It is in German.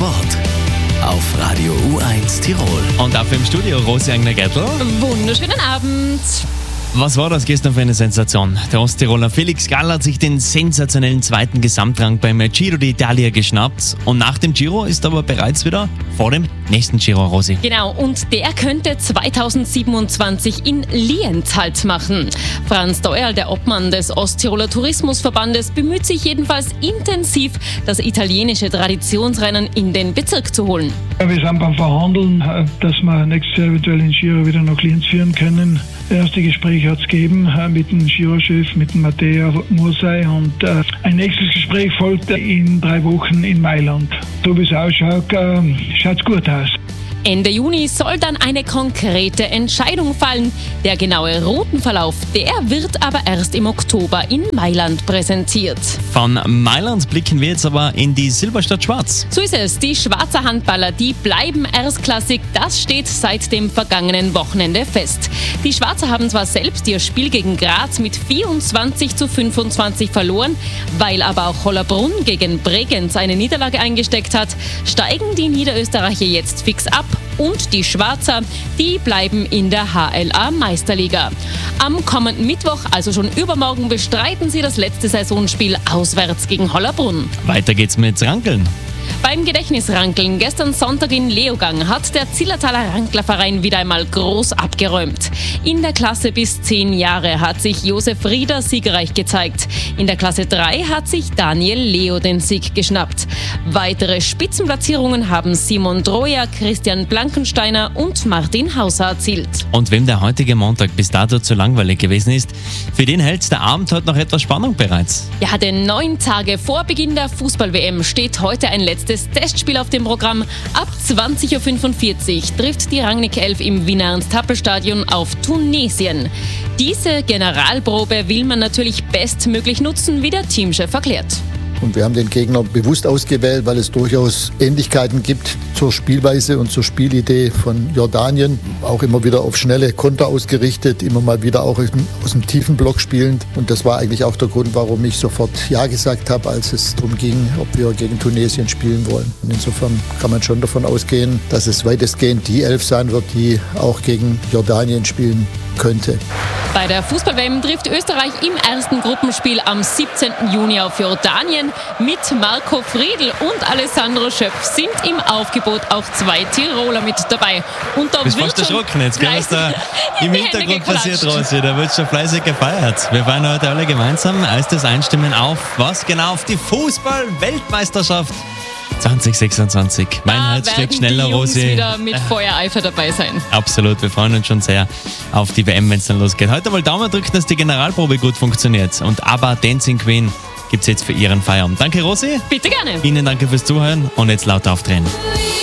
Sport auf Radio U1 Tirol. Und dafür im Studio Rosi Agner-Gertl. Wunderschönen Abend. Was war das gestern für eine Sensation? Der Osttiroler Felix Gall hat sich den sensationellen zweiten Gesamtrang beim Giro d'Italia geschnappt. Und nach dem Giro ist aber bereits wieder vor dem nächsten Giro, Rosi. Genau, und der könnte 2027 in Lienz Halt machen. Franz Deuerl, der Obmann des Osttiroler Tourismusverbandes, bemüht sich jedenfalls intensiv, das italienische Traditionsrennen in den Bezirk zu holen. Wir sind beim Verhandeln, dass wir nächstes Jahr eventuell den Giro wieder nach Lienz führen können. Erste Gespräch hat es gegeben mit dem Girochef, mit dem Matteo Mursei, und ein nächstes Gespräch folgt in 3 Wochen in Mailand. So wie es ausschaut, schaut es gut aus. Ende Juni soll dann eine konkrete Entscheidung fallen. Der genaue Routenverlauf, der wird aber erst im Oktober in Mailand präsentiert. Von Mailand blicken wir jetzt aber in die Silberstadt Schwarz. So ist es. Die Schwarzer Handballer, die bleiben erstklassig. Das steht seit dem vergangenen Wochenende fest. Die Schwarzer haben zwar selbst ihr Spiel gegen Graz mit 24:25 verloren, weil aber auch Hollabrunn gegen Bregenz eine Niederlage eingesteckt hat, steigen die Niederösterreicher jetzt fix ab. Und die Schwarzer, die bleiben in der HLA-Meisterliga. Am kommenden Mittwoch, also schon übermorgen, bestreiten sie das letzte Saisonspiel auswärts gegen Hollabrunn. Weiter geht's mit Rankeln. Beim Gedächtnisrankeln gestern Sonntag in Leogang hat der Zillertaler Ranklerverein wieder einmal groß abgeräumt. In der Klasse bis 10 Jahre hat sich Josef Rieder siegreich gezeigt. In der Klasse 3 hat sich Daniel Leo den Sieg geschnappt. Weitere Spitzenplatzierungen haben Simon Droja, Christian Blankensteiner und Martin Hauser erzielt. Und wem der heutige Montag bis dato zu langweilig gewesen ist, für den hält der Abend heute noch etwas Spannung bereits. Ja, denn 9 Tage vor Beginn der Fußball-WM steht heute ein letztes Testspiel auf dem Programm. Ab 20:45 Uhr trifft die Rangnick 11 im Wiener Ernst-Happel-Stadion auf Tunesien. Diese Generalprobe will man natürlich bestmöglich nutzen, wie der Teamchef erklärt. Und wir haben den Gegner bewusst ausgewählt, weil es durchaus Ähnlichkeiten gibt zur Spielweise und zur Spielidee von Jordanien. Auch immer wieder auf schnelle Konter ausgerichtet, immer mal wieder auch aus dem tiefen Block spielend. Und das war eigentlich auch der Grund, warum ich sofort Ja gesagt habe, als es darum ging, ob wir gegen Tunesien spielen wollen. Und insofern kann man schon davon ausgehen, dass es weitestgehend die 11 sein wird, die auch gegen Jordanien spielen könnte. Bei der Fußball-WM trifft Österreich im ersten Gruppenspiel am 17. Juni auf Jordanien. Mit Marco Friedl und Alessandro Schöpf sind im Aufgebot auch 2 Tiroler mit dabei. Und da bist fast erschrocken jetzt, gell, was da im Hintergrund passiert, Rosi. Da wird schon fleißig gefeiert. Wir feiern heute alle gemeinsam als das Einstimmen auf was genau? Auf die Fußball-Weltmeisterschaft 2026. Mein Herz schlägt schneller, Rosi. Wieder mit Feuereifer dabei sein. Absolut, wir freuen uns schon sehr auf die WM, wenn es dann losgeht. Heute mal Daumen drücken, dass die Generalprobe gut funktioniert. Und ABBA Dancing Queen gibt es jetzt für Ihren Feierabend. Danke, Rosi. Bitte gerne. Ihnen danke fürs Zuhören und jetzt laut aufdrehen.